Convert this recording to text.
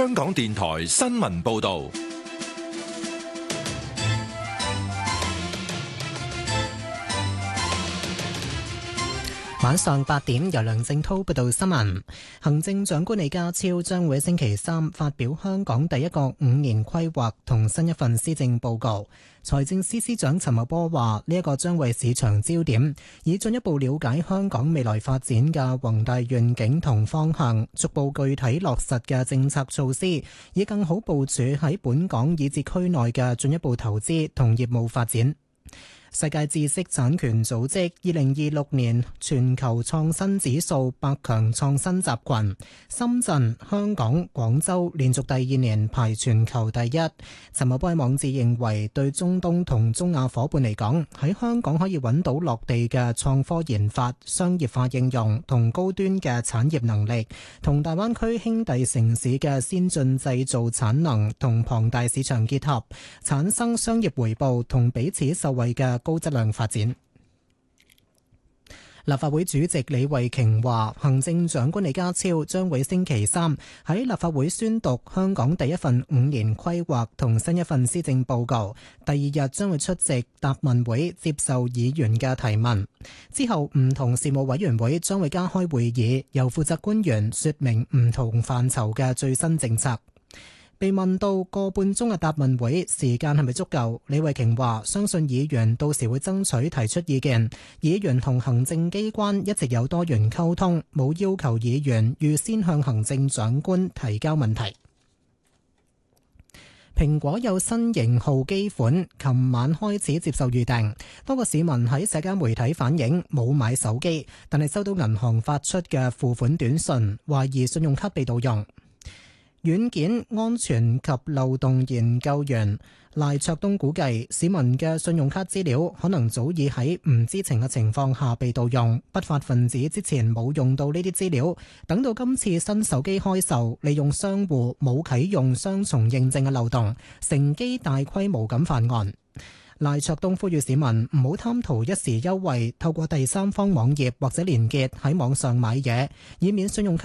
香港電台新聞報道。 晚上8點，由梁正濤報道新聞。行政長官李家超將會星期三發表香港第一個5年規劃同新一份施政報告。財政司司長陳茂波話：呢一個將為市場焦點，以進一步了解香港未來發展嘅宏大願景同方向，逐步具體落實嘅政策措施，以更好部署喺本港以至區內嘅進一步投資同業務發展。世界知識產權組織2026年全球創新指數百強創新集群，深圳、香港、廣州連續第2年排全球第一。陳茂波喺網誌認為，對中東同中亞伙伴嚟講，喺香港可以揾到落地嘅創科研發、商業化應用同高端嘅產業能力，同大灣區兄弟城市嘅先進製造產能同龐大市場結合，產生商業回報同彼此受惠嘅高質量發展。立法會主席李慧瓊話，行政長官李家超將會星期三喺立法會宣讀香港第一份5年規劃同新一份施政報告，第2日將會出席答問會接受議員嘅提問。之後唔同事務委員會將會加開會議，由負責官員說明唔同範疇嘅最新政策。被問到個半鐘嘅答問會時間係咪足夠，李慧瓊話相信議員到時會爭取提出意見。議員同行政機關一直有多元溝通，冇要求議員預先向行政長官提交問題。蘋果有新型號機款，琴晚開始接受預訂。多個市民喺社交媒體反映冇買手機，但係收到銀行發出嘅付款短信，懷疑信用卡被盜用。軟件安全及漏洞研究員賴卓東估計，市民嘅信用卡資料可能早已喺唔知情嘅情況下被盜用，不法分子之前冇用到呢啲資料，等到今次新手機開售，利用商戶冇啟用雙重認證嘅漏洞，乘機大規模咁犯案。賴卓東呼籲市民唔好貪圖一時優惠，透過第三方網頁或者連結喺網上買嘢，以免信用卡